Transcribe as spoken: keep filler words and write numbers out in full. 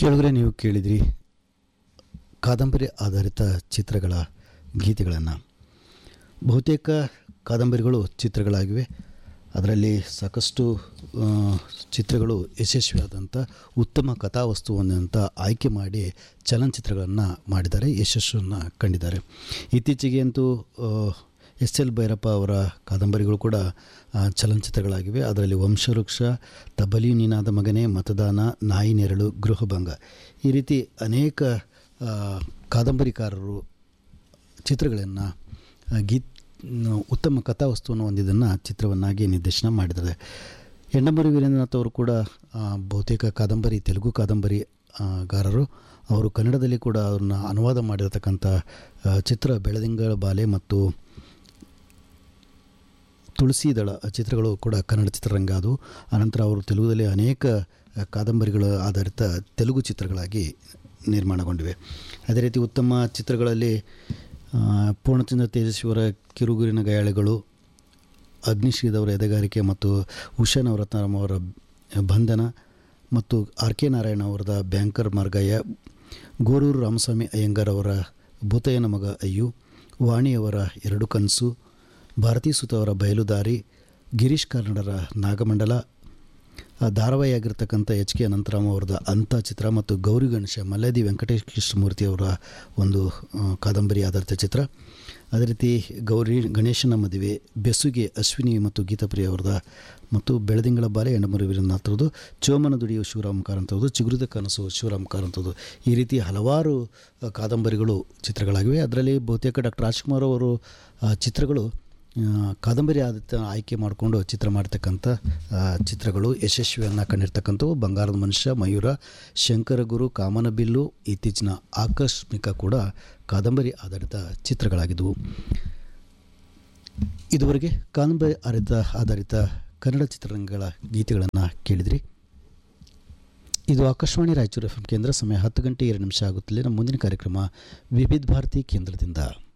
ಕೆಳಗಡೆ ನೀವು ಕೇಳಿದ್ರಿ ಕಾದಂಬರಿ ಆಧಾರಿತ ಚಿತ್ರಗಳ ಗೀತೆಗಳನ್ನು. ಬಹುತೇಕ ಕಾದಂಬರಿಗಳು ಚಿತ್ರಗಳಾಗಿವೆ. ಅದರಲ್ಲಿ ಸಾಕಷ್ಟು ಚಿತ್ರಗಳು ಯಶಸ್ವಿಯಾದಂಥ ಉತ್ತಮ ಕಥಾವಸ್ತುವನ್ನಂತ ಆಯ್ಕೆ ಮಾಡಿ ಚಲನಚಿತ್ರಗಳನ್ನು ಮಾಡಿದ್ದಾರೆ, ಯಶಸ್ಸನ್ನು ಕಂಡಿದ್ದಾರೆ. ಇತ್ತೀಚೆಗೆ ಅಂತೂ ಎಸ್ ಎಲ್ ಭೈರಪ್ಪ ಅವರ ಕಾದಂಬರಿಗಳು ಕೂಡ ಚಲನಚಿತ್ರಗಳಾಗಿವೆ. ಅದರಲ್ಲಿ ವಂಶವೃಕ್ಷ, ತಬಲಿ ನಿನಾದ ಮಗನೇ, ಮತದಾನ, ನಾಯಿ ನೆರಳು, ಗೃಹಭಂಗ ಈ ರೀತಿ ಅನೇಕ ಕಾದಂಬರಿಕಾರರು ಚಿತ್ರಗಳನ್ನು ಗೀತ್ ಉತ್ತಮ ಕಥಾವಸ್ತುವನ್ನು ಹೊಂದಿದ್ದನ್ನು ಚಿತ್ರವನ್ನಾಗಿ ನಿರ್ದೇಶನ ಮಾಡಿದ್ದಾರೆ. ಯಂಡಮೂರಿ ವೀರೇಂದ್ರನಾಥ್ ಅವರು ಕೂಡ ಬಹುತೇಕ ಕಾದಂಬರಿ ತೆಲುಗು ಕಾದಂಬರಿ ಗಾರರು. ಅವರು ಕನ್ನಡದಲ್ಲಿ ಕೂಡ ಅವ್ರನ್ನ ಅನುವಾದ ಮಾಡಿರತಕ್ಕಂಥ ಚಿತ್ರ ಬೆಳದಿಂಗಳ ಬಾಲೆ ಮತ್ತು ತುಳಸಿದಳ ಚಿತ್ರಗಳು ಕೂಡ ಕನ್ನಡ ಚಿತ್ರರಂಗ ಅದು. ಅನಂತರ ಅವರು ತೆಲುಗುದಲ್ಲಿ ಅನೇಕ ಕಾದಂಬರಿಗಳ ಆಧಾರಿತ ತೆಲುಗು ಚಿತ್ರಗಳಾಗಿ ನಿರ್ಮಾಣಗೊಂಡಿವೆ. ಅದೇ ರೀತಿ ಉತ್ತಮ ಚಿತ್ರಗಳಲ್ಲಿ ಪೂರ್ಣಚಂದ್ರ ತೇಜಸ್ವಿಯವರ ಕಿರುಗುರಿನ ಗಯಾಳಿಗಳು, ಅಗ್ನಿಶ್ರೀದವರ ಎದೆಗಾರಿಕೆ ಮತ್ತು ಉಷಾ ನವರತ್ನಂ ಅವರ ಬಂಧನ ಮತ್ತು R K Narayana ಅವರದ banker Margayya, Goruru Ramaswamy Iyengar ಅವರ ಭೂತಯ್ಯನ ಮಗ ಅಯ್ಯು, ವಾಣಿಯವರ ಎರಡು ಕನಸು, ಭಾರತೀ ಸುತ ಅವರ ಬಯಲುದಾರಿ, ಗಿರೀಶ್ ಕಾರ್ನಾಡರ ನಾಗಮಂಡಲ, ಧಾರಾವಾಹಿಯಾಗಿರ್ತಕ್ಕಂಥ ಎಚ್ ಕೆ ಅನಂತರಾಮ್ ಅವರದ ಅಂಥ ಚಿತ್ರ ಮತ್ತು ಗೌರಿ ಗಣೇಶ ಮಲ್ಲಾದಿ ವೆಂಕಟೇಶ್ ಕೃಷ್ಣಮೂರ್ತಿ ಅವರ ಒಂದು ಕಾದಂಬರಿ ಆಧಾರಿತ ಚಿತ್ರ. ಅದೇ ರೀತಿ ಗೌರಿ ಗಣೇಶನ ಮದುವೆ, ಬೆಸುಗೆ ಅಶ್ವಿನಿ ಮತ್ತು ಗೀತಾಪ್ರಿಯ ಅವರದ ಮತ್ತು ಬೆಳದಿಂಗಳ ಬಾಲೆ ಯಂಡಮೂರಿ ವೀರೇಂದ್ರನಾಥ್ರದ್ದು, ಚೋಮನ ದುಡಿಯು ಶಿವರಾಮ್ ಕಾರಂತರದು, ಚಿಗುರಿದ ಕನಸು ಶಿವರಾಮ್ ಕಾರಂತರದು. ಈ ರೀತಿ ಹಲವಾರು ಕಾದಂಬರಿಗಳು ಚಿತ್ರಗಳಾಗಿವೆ. ಅದರಲ್ಲಿ ಬಹುತೇಕ ಡಾಕ್ಟರ್ ರಾಜ್ಕುಮಾರ್ ಅವರು ಚಿತ್ರಗಳು ಕಾದಂಬರಿ ಆಧಾರಿತ ಆಯ್ಕೆ ಮಾಡಿಕೊಂಡು ಚಿತ್ರ ಮಾಡ್ತಕ್ಕಂಥ ಚಿತ್ರಗಳು ಯಶಸ್ವಿಯನ್ನು ಕಂಡಿರ್ತಕ್ಕಂಥವು. ಬಂಗಾರದ ಮನುಷ್ಯ, ಮಯೂರ, ಶಂಕರಗುರು, ಕಾಮನಬಿಲ್ಲು, ಇತ್ತೀಚಿನ ಆಕಸ್ಮಿಕ ಕೂಡ ಕಾದಂಬರಿ ಆಧಾರಿತ ಚಿತ್ರಗಳಾಗಿದ್ದವು. ಇದುವರೆಗೆ ಕಾದಂಬರಿ ಆಧಾರಿತ ಆಧಾರಿತ ಕನ್ನಡ ಚಿತ್ರರಂಗಗಳ ಗೀತೆಗಳನ್ನು ಕೇಳಿದ್ರಿ. ಇದು ಆಕಾಶವಾಣಿ ರಾಯಚೂರು ಎಫ್ ಎಂ ಕೇಂದ್ರ. ಸಮಯ ಹತ್ತು ಗಂಟೆ ಎರಡು ನಿಮಿಷ ಆಗುತ್ತಲೇ ನಮ್ಮ ಮುಂದಿನ ಕಾರ್ಯಕ್ರಮ ವಿವಿಧ ಭಾರತಿ ಕೇಂದ್ರದಿಂದ.